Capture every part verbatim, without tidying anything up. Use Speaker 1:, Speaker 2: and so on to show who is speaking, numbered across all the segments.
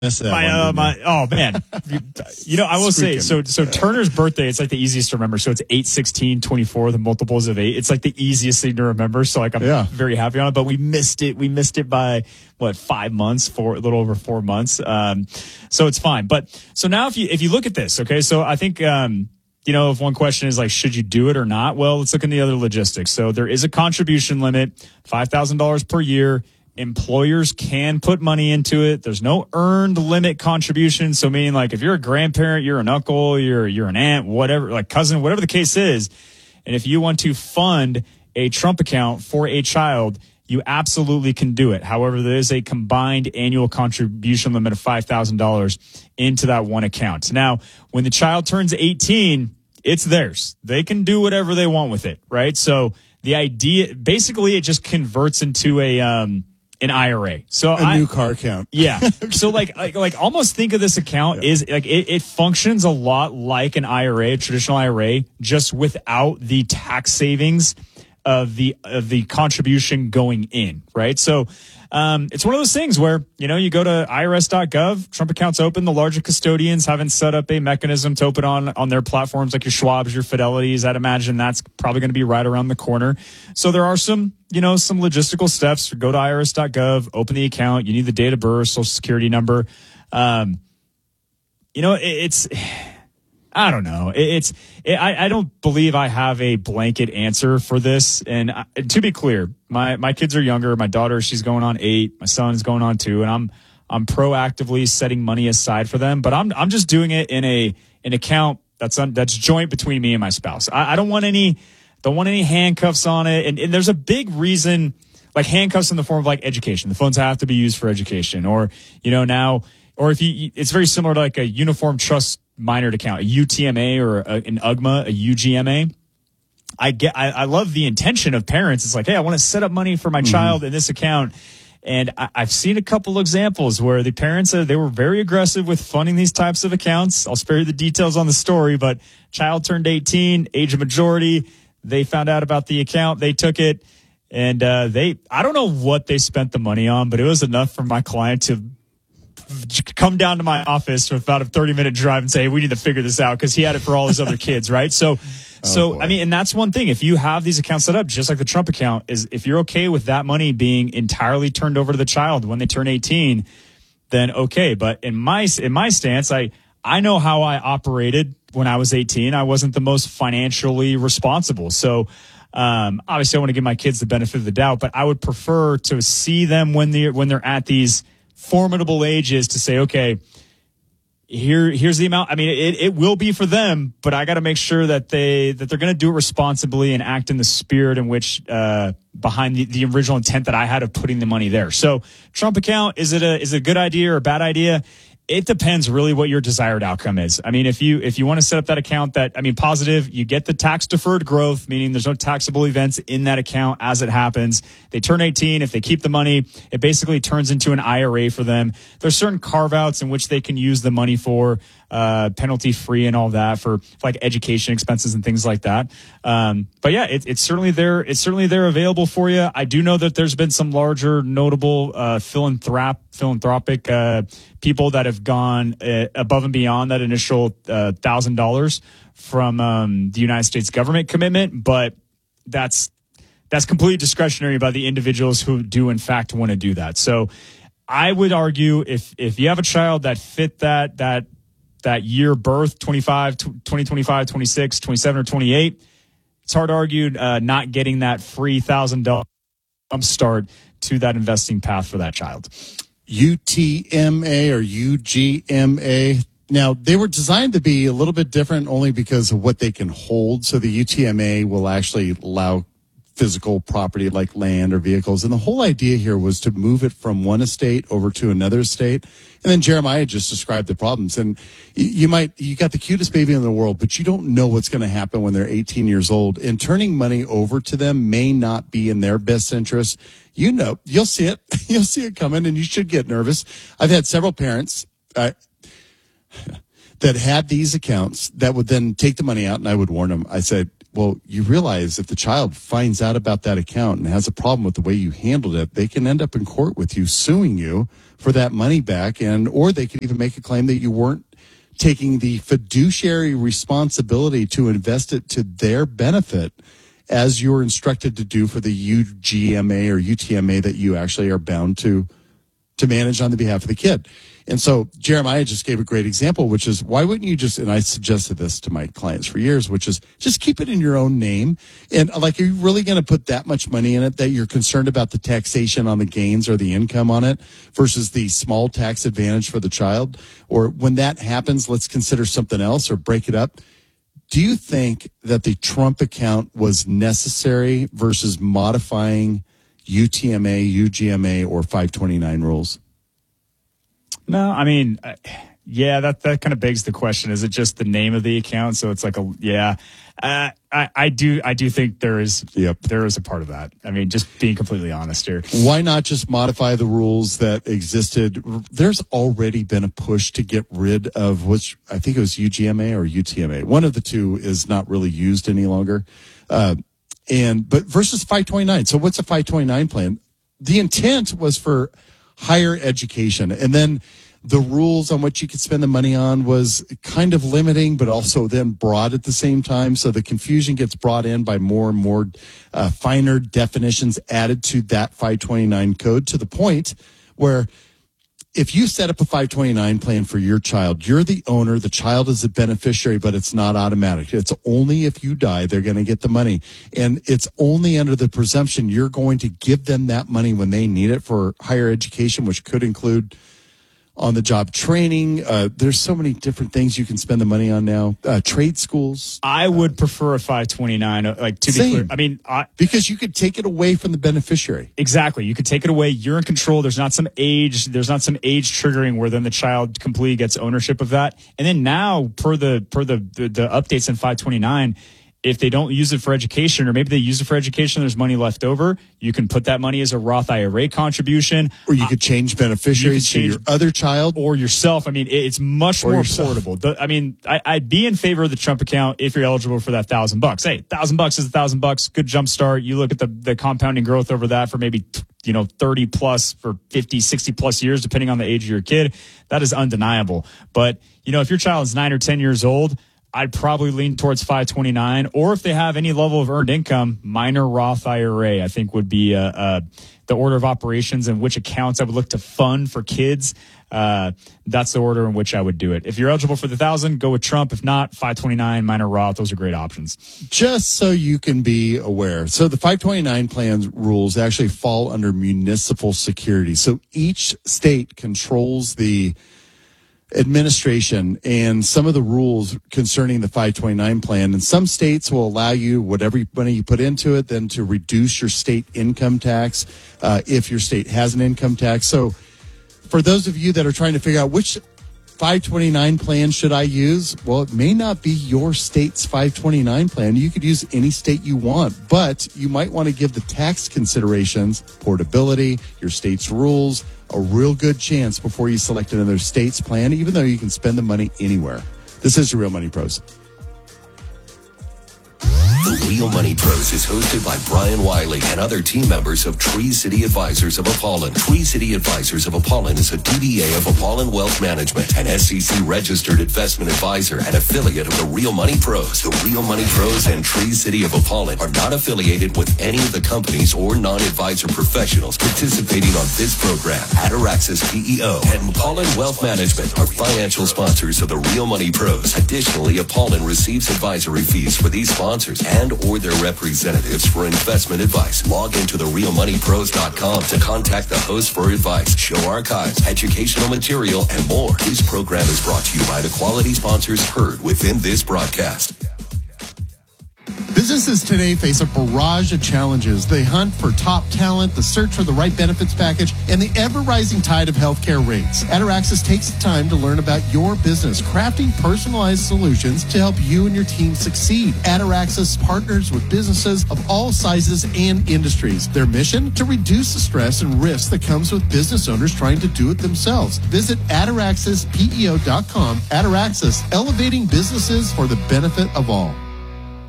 Speaker 1: Missed that
Speaker 2: my,
Speaker 1: one,
Speaker 2: uh,
Speaker 1: didn't
Speaker 2: my, oh man, you, you know, I will say,
Speaker 1: Squeaking.
Speaker 2: so, so Turner's birthday, it's like the easiest to remember. So it's eight, sixteen, twenty-four, the multiples of eight. It's like the easiest thing to remember. So like, I'm
Speaker 1: Yeah.
Speaker 2: very happy on it, but we missed it. We missed it by what, five months, four, a little over four months. Um, so it's fine. But so now if you, if you look at this, okay, so I think, um, you know, if one question is like, should you do it or not? Well, let's look in the other logistics. So there is a contribution limit, five thousand dollars per year. Employers can put money into it. There's no earned limit contribution. So meaning like if you're a grandparent, you're an uncle, you're, you're an aunt, whatever, like cousin, whatever the case is. And if you want to fund a Trump account for a child, you absolutely can do it. However, there is a combined annual contribution limit of five thousand dollars into that one account. Now, when the child turns eighteen, it's theirs. They can do whatever they want with it, right? So the idea, basically it just converts into a, um, an I R A. So
Speaker 1: A
Speaker 2: I,
Speaker 1: new car account.
Speaker 2: yeah. So like, like, like almost think of this account
Speaker 1: Yeah.
Speaker 2: is like, it, it functions a lot like an I R A, a traditional I R A, just without the tax savings of the, of the contribution going in, right? So, um, it's one of those things where, you know, you go to I R S dot gov, Trump accounts open, the larger custodians haven't set up a mechanism to open on, on their platforms like your Schwab's, your Fidelities. I'd imagine that's probably going to be right around the corner. So there are some, you know, some logistical steps. Go to I R S dot gov, open the account. You need the date of birth, social security number. Um, you know, it, it's, I don't know. It, it's, it, I, I don't believe I have a blanket answer for this. And I, to be clear, my, my kids are younger. My daughter, she's going on eight. My son's going on two. And I'm, I'm proactively setting money aside for them, but I'm, I'm just doing it in a, an account that's, un, that's joint between me and my spouse. I, I don't want any, don't want any handcuffs on it. And, and there's a big reason, like handcuffs in the form of like education. The funds have to be used for education, or, you know, now, or if you, it's very similar to like a uniform trust minored account, a U T M A or a, an U G M A, a U G M A. I get, I, I love the intention of parents. It's like, hey, I want to set up money for my mm-hmm. child in this account. And I, I've seen a couple examples where the parents, uh, they were very aggressive with funding these types of accounts. I'll spare you the details on the story, but child turned eighteen, age of majority. They found out about the account. They took it, and uh, they, I don't know what they spent the money on, but it was enough for my client to come down to my office for about a thirty minute drive and say, hey, we need to figure this out, because he had it for all his other kids, right? So, oh, so, boy. I mean, and that's one thing. If you have these accounts set up, just like the Trump account, is if you're okay with that money being entirely turned over to the child when they turn eighteen, then okay. But in my, in my stance, I, I know how I operated when I was eighteen. I wasn't the most financially responsible. So, um, obviously I want to give my kids the benefit of the doubt, but I would prefer to see them when they're, when they're at these formidable ages to say, okay, here, here's the amount. I mean, it, it will be for them, but I got to make sure that they, that they're going to do it responsibly and act in the spirit in which, uh, behind the, the original intent that I had of putting the money there. So Trump account, is it a, is it a good idea or a bad idea? It depends really what your desired outcome is. I mean, if you, if you want to set up that account that, I mean, positive, you get the tax deferred growth, meaning there's no taxable events in that account as it happens. They turn eighteen. If they keep the money, it basically turns into an I R A for them. There's certain carve outs in which they can use the money for, uh, penalty free and all that for, for like education expenses and things like that. Um, but yeah, it, it's certainly there. It's certainly there available for you. I do know that there's been some larger notable, uh, philanthrop, philanthropic, uh, people that have gone uh, above and beyond that initial uh, thousand dollars from um, the United States government commitment, but that's that's completely discretionary by the individuals who do in fact want to do that. So I would argue if if you have a child that fit that that that year birth, twenty-five, twenty, twenty-five, twenty-six, twenty-seven, or twenty-eight, it's hard to argue uh, not getting that free one thousand dollars jump start to that investing path for that child.
Speaker 1: U T M A or U G M A. Now, they were designed to be a little bit different only because of what they can hold. So the U T M A will actually allow physical property like land or vehicles. And the whole idea here was to move it from one estate over to another estate. And then Jeremiah just described the problems. And you might, you got the cutest baby in the world, but you don't know what's going to happen when they're eighteen years old. And turning money over to them may not be in their best interest. You know, you'll see it. You'll see it coming, and you should get nervous. I've had several parents uh, that had these accounts that would then take the money out, and I would warn them. I said, Well, you realize if the child finds out about that account and has a problem with the way you handled it, they can end up in court with you, suing you for that money back, and or they could even make a claim that you weren't taking the fiduciary responsibility to invest it to their benefit as you're instructed to do for the U G M A or U T M A that you actually are bound to to manage on the behalf of the kid. And so Jeremiah just gave a great example, which is why wouldn't you just, and I suggested this to my clients for years, which is just keep it in your own name. And like, are you really going to put that much money in it that you're concerned about the taxation on the gains or the income on it versus the small tax advantage for the child? Or when that happens, let's consider something else or break it up. Do you think that the Trump account was necessary versus modifying U T M A, U G M A, or five twenty-nine rules?
Speaker 2: No, I mean, uh, yeah, that, that kind of begs the question. Is it just the name of the account? So it's like a, yeah, uh, I, I do, I do think there is,
Speaker 1: yep.
Speaker 2: there is a part of that. I mean, just being completely honest here.
Speaker 1: Why not just modify the rules that existed? There's already been a push to get rid of which I think it was U G M A or U T M A. One of the two is not really used any longer. Uh, and, but versus five twenty-nine. So what's a five twenty-nine plan? The intent was for higher education. And then the rules on what you could spend the money on was kind of limiting, but also then broad at the same time. So the confusion gets brought in by more and more uh, finer definitions added to that five twenty-nine code to the point where if you set up a five twenty-nine plan for your child, you're the owner, the child is a beneficiary, but it's not automatic. It's only if you die, they're going to get the money. And it's only under the presumption you're going to give them that money when they need it for higher education, which could include on-the-job training. Uh, there's so many different things you can spend the money on now. Uh, trade schools.
Speaker 2: I would uh, prefer a five twenty-nine. Like to
Speaker 1: same.
Speaker 2: be clear, I mean, I,
Speaker 1: because you could take it away from the beneficiary.
Speaker 2: Exactly, you could take it away. You're in control. There's not some age. There's not some age triggering where then the child completely gets ownership of that. And then now, per the per the the, the updates in five twenty-nine. If they don't use it for education, or maybe they use it for education, there's money left over, you can put that money as a Roth I R A contribution.
Speaker 1: Or you could change beneficiaries to your other child.
Speaker 2: Or yourself. I mean, it's much more affordable. The, I mean, I, I'd be in favor of the Trump account if you're eligible for that thousand bucks. Hey, thousand bucks is a thousand bucks. Good jump start. You look at the, the compounding growth over that for maybe, you know, thirty plus for fifty, sixty plus years, depending on the age of your kid. That is undeniable. But, you know, if your child is nine or ten years old, I'd probably lean towards five twenty-nine, or if they have any level of earned income, minor Roth I R A, I think would be uh, uh, the order of operations and which accounts I would look to fund for kids. Uh, that's the order in which I would do it. If you're eligible for the thousand, go with Trump. If not, five twenty-nine, minor Roth. Those are great options.
Speaker 1: Just so you can be aware. So the five twenty-nine plan rules actually fall under municipal security. So each state controls the administration and some of the rules concerning the five twenty-nine plan. And some states will allow you, whatever money you put into it, then to reduce your state income tax uh, if your state has an income tax. So for those of you that are trying to figure out which five twenty-nine plan should I use, well, it may not be your state's five twenty-nine plan. You could use any state you want, but you might want to give the tax considerations, portability, your state's rules, a real good chance before you select another state's plan, even though you can spend the money anywhere. This is Real Money Pros.
Speaker 3: The Real Money Pros is hosted by Brian Wiley and other team members of Tree City Advisors of Apollon. Tree City Advisors of Apollon is a D B A of Apollon Wealth Management, an S E C-registered investment advisor and affiliate of the Real Money Pros. The Real Money Pros and Tree City of Apollon are not affiliated with any of the companies or non-advisor professionals participating on this program. Ataraxis P E O and Apollon Wealth Management are financial sponsors of the Real Money Pros. Additionally, Apollon receives advisory fees for these sponsors and or their representatives for investment advice. Log into the real money pros dot com to contact the host for advice, show archives, educational material, and more. This program is brought to you by the quality sponsors heard within this broadcast.
Speaker 1: Businesses today face a barrage of challenges. They hunt for top talent, the search for the right benefits package, and the ever-rising tide of healthcare rates. Ataraxis takes the time to learn about your business, crafting personalized solutions to help you and your team succeed. Ataraxis partners with businesses of all sizes and industries. Their mission? To reduce the stress and risk that comes with business owners trying to do it themselves. Visit ataraxis P E O dot com. Ataraxis, elevating businesses for the benefit of all.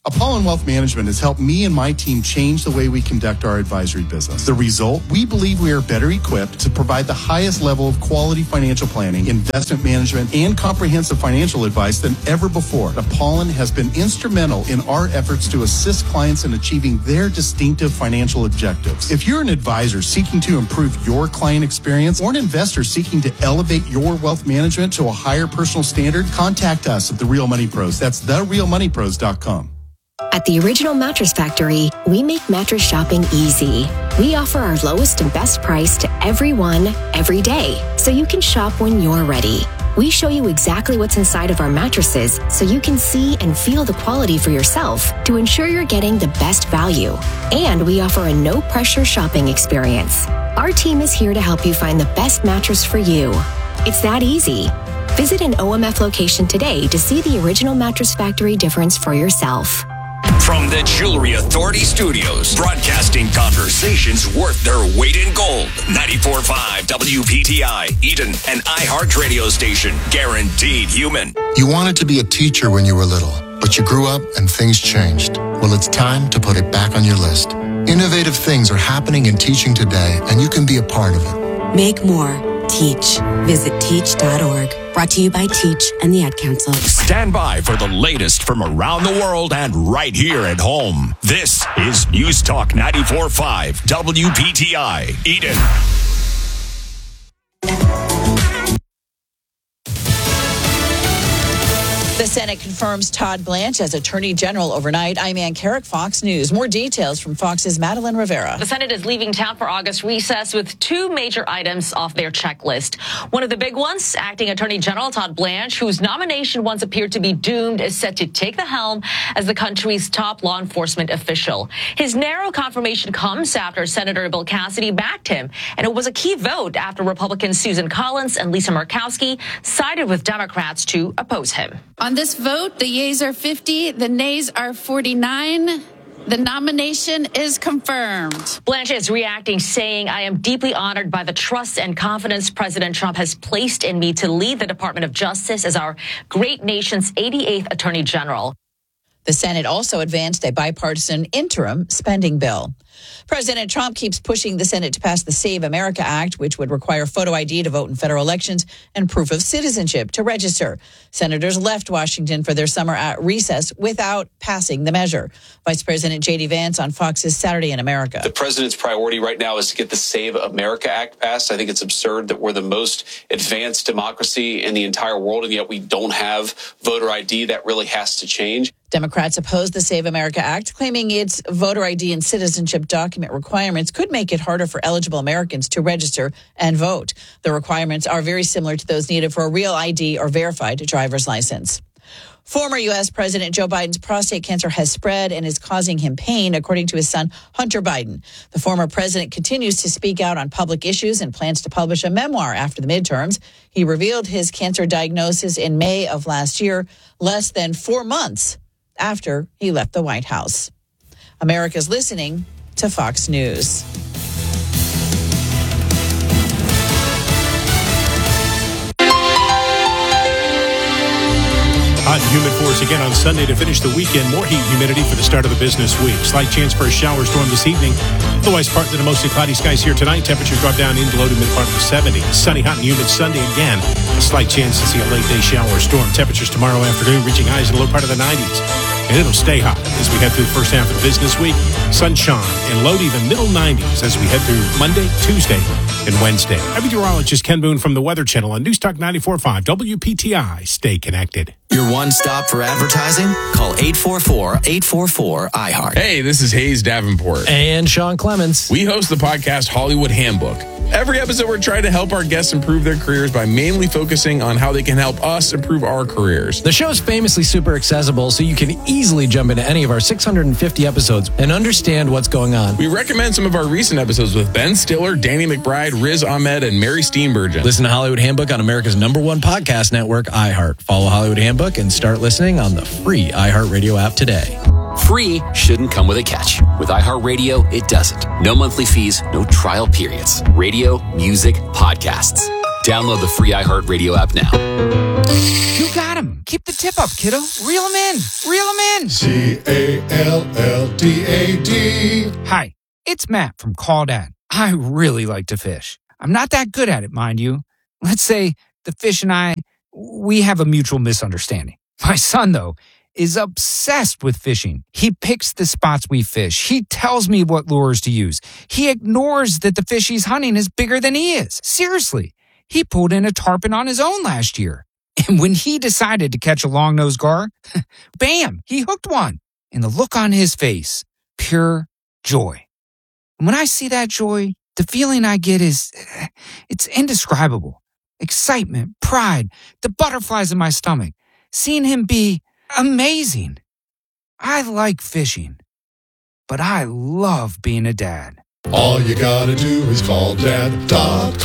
Speaker 1: Apollon Wealth Management has helped me and my team change the way we conduct our advisory business. The result, we believe we are better equipped to provide the highest level of quality financial planning, investment management, and comprehensive financial advice than ever before. Apollon has been instrumental in our efforts to assist clients in achieving their distinctive financial objectives. If you're an advisor seeking to improve your client experience or an investor seeking to elevate your wealth management to a higher personal standard, contact us at The Real Money Pros. That's the real money pros dot com.
Speaker 4: At the Original Mattress Factory, we make mattress shopping easy. We offer our lowest and best price to everyone, every day, so you can shop when you're ready. We show you exactly what's inside of our mattresses so you can see and feel the quality for yourself to ensure you're getting the best value. And we offer a no-pressure shopping experience. Our team is here to help you find the best mattress for you. It's that easy. Visit an O M F location today to see the Original Mattress Factory difference for yourself.
Speaker 3: From the Jewelry Authority Studios, broadcasting conversations worth their weight in gold. ninety-four point five W P T I, Eden, an iHeart radio station, guaranteed human.
Speaker 5: You wanted to be a teacher when you were little, but you grew up and things changed. Well, it's time to put it back on your list. Innovative things are happening in teaching today, and you can be a part of it.
Speaker 6: Make more. Teach. Visit teach dot org. Brought to you by Teach and the Ad Council.
Speaker 3: Stand by for the latest from around the world and right here at home. This is News Talk ninety-four point five W P T I, Eden.
Speaker 7: The Senate confirms Todd Blanche as Attorney General overnight. I'm Ann Carrick, Fox News. More details from Fox's Madeline Rivera.
Speaker 8: The Senate is leaving town for August recess with two major items off their checklist. One of the big ones, acting Attorney General Todd Blanche, whose nomination once appeared to be doomed, is set to take the helm as the country's top law enforcement official. His narrow confirmation comes after Senator Bill Cassidy backed him, and it was a key vote after Republicans Susan Collins and Lisa Murkowski sided with Democrats to oppose him.
Speaker 9: On this vote, the yeas are fifty, the nays are forty-nine. The nomination is confirmed.
Speaker 8: Blanche is reacting, saying, I am deeply honored by the trust and confidence President Trump has placed in me to lead the Department of Justice as our great nation's eighty-eighth Attorney General.
Speaker 7: The Senate also advanced a bipartisan interim spending bill. President Trump keeps pushing the Senate to pass the Save America Act, which would require photo I D to vote in federal elections and proof of citizenship to register. Senators left Washington for their summer at recess without passing the measure. Vice President J D Vance on Fox's Saturday in America.
Speaker 10: The president's priority right now is to get the Save America Act passed. I think it's absurd that we're the most advanced democracy in the entire world, and yet we don't have voter I D. That really has to change.
Speaker 7: Democrats oppose the Save America Act, claiming its voter I D and citizenship document requirements could make it harder for eligible Americans to register and vote. The requirements are very similar to those needed for a real I D or verified driver's license. Former U S. President Joe Biden's prostate cancer has spread and is causing him pain, according to his son, Hunter Biden. The former president continues to speak out on public issues and plans to publish a memoir after the midterms. He revealed his cancer diagnosis in May of last year, less than four months after he left the White House. America's listening to Fox News.
Speaker 11: Hot and humid for us again on Sunday to finish the weekend. More heat and humidity for the start of the business week. Slight chance for a shower storm this evening. Otherwise, partly to mostly cloudy skies here tonight. Temperatures drop down into low to mid part of the seventies. Sunny, hot, and humid Sunday again. A slight chance to see a late day shower storm. Temperatures tomorrow afternoon reaching highs in the low part of the nineties. And it'll stay hot as we head through the first half of the business week. Sunshine and low to even middle nineties as we head through Monday, Tuesday, and Wednesday. I'm meteorologist Ken Boone from the Weather Channel on News Talk ninety-four point five W P T I. Stay connected.
Speaker 12: Your one stop for advertising? Call eight four four, eight four four, I heart.
Speaker 13: Hey, this is Hayes Davenport.
Speaker 14: And Sean Clements.
Speaker 13: We host the podcast Hollywood Handbook. Every episode, we're trying to help our guests improve their careers by mainly focusing on how they can help us improve our careers.
Speaker 14: The show is famously super accessible, so you can easily jump into any of our six hundred fifty episodes and understand what's going on.
Speaker 13: We recommend some of our recent episodes with Ben Stiller, Danny McBride, Riz Ahmed, and Mary Steenburgen.
Speaker 14: Listen to Hollywood Handbook on America's number one podcast network, iHeart. Follow Hollywood Handbook and start listening on the free iHeartRadio app today.
Speaker 15: Free shouldn't come with a catch. With iHeartRadio, it doesn't. No monthly fees, no trial periods. Radio, music, podcasts. Download the free iHeartRadio app now.
Speaker 16: You got him. Keep the tip up, kiddo. Reel them in. Reel them in.
Speaker 17: C A L L D A D.
Speaker 16: Hi, it's Matt from Call Dad. I really like to fish. I'm not that good at it, mind you. Let's say the fish and I, we have a mutual misunderstanding. My son, though, is obsessed with fishing. He picks the spots we fish. He tells me what lures to use. He ignores that the fish he's hunting is bigger than he is. Seriously, he pulled in a tarpon on his own last year. And when he decided to catch a long-nosed gar, bam, he hooked one. And the look on his face, pure joy. And when I see that joy, the feeling I get is, it's indescribable. Excitement, pride, the butterflies in my stomach. Seeing him be amazing. I like fishing, but I love being a dad.
Speaker 17: All you gotta do is call dad dot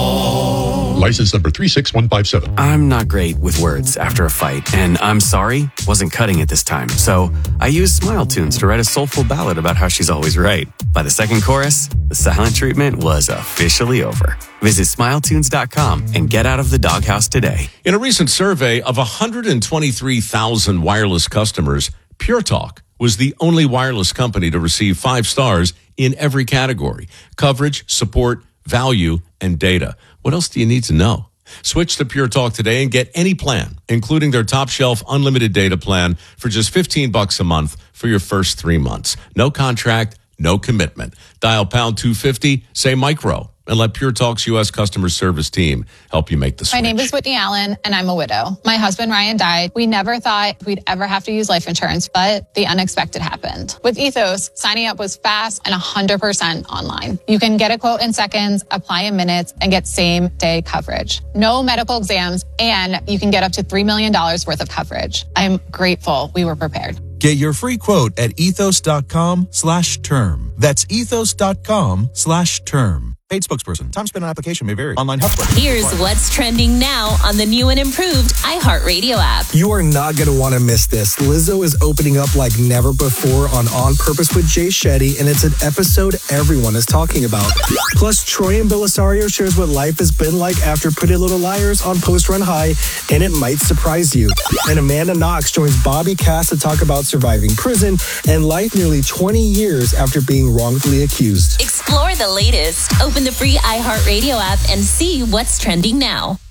Speaker 17: com.
Speaker 18: License number three six one five seven.
Speaker 12: I'm not great with words after a fight, and I'm sorry wasn't cutting it this time. So I used Smile Tunes to write a soulful ballad about how she's always right. By the second chorus, the silent treatment was officially over. Visit smile tunes dot com and get out of the doghouse today.
Speaker 19: In a recent survey of one hundred twenty-three thousand wireless customers, Pure Talk was the only wireless company to receive five stars in every category: coverage, support, value, and data. What else do you need to know? Switch to Pure Talk today and get any plan, including their top shelf unlimited data plan for just fifteen bucks a month for your first three months. No contract, no commitment. Dial pound two fifty, say micro, and let Pure Talk's U S customer service team help you make the switch.
Speaker 20: My name is Whitney Allen, and I'm a widow. My husband, Ryan, died. We never thought we'd ever have to use life insurance, but the unexpected happened. With Ethos, signing up was fast and one hundred percent online. You can get a quote in seconds, apply in minutes, and get same-day coverage. No medical exams, and you can get up to three million dollars worth of coverage. I'm grateful we were prepared.
Speaker 21: Get your free quote at ethos.com slash term. That's ethos.com slash term. Paid spokesperson. Time spent on application may vary. Online help.
Speaker 22: Here's what's trending now on the new and improved iHeartRadio app.
Speaker 23: You are not going to want to miss this. Lizzo is opening up like never before on On Purpose with Jay Shetty, and it's an episode everyone is talking about. Plus, Troy and Belisario shares what life has been like after Pretty Little Liars on Post Run High, and it might surprise you. And Amanda Knox joins Bobby Cass to talk about surviving prison and life nearly twenty years after being wrongfully accused.
Speaker 22: Explore the latest. Open the free iHeartRadio app and see what's trending now.